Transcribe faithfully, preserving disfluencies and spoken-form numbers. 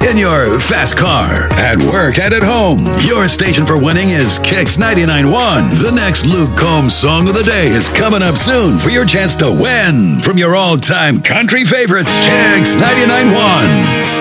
in your fast car, at work, and at home. Your station for winning is Kicks ninety-nine point one. The next Luke Combs Song of the Day is coming up soon for your chance to win from your all-time country favorites, Kicks ninety-nine point one.